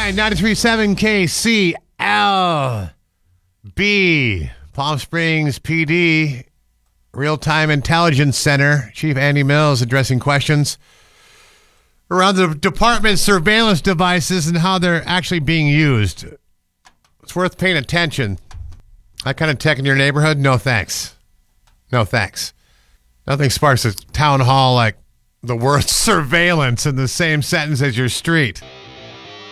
93.7 KCLB, Palm Springs PD, Real-Time Intelligence Center. Chief Andy Mills addressing questions around the department's surveillance devices and how they're actually being used. It's worth paying attention. That kind of tech in your neighborhood? No thanks. No thanks. Nothing sparks a town hall like the word surveillance in the same sentence as your street.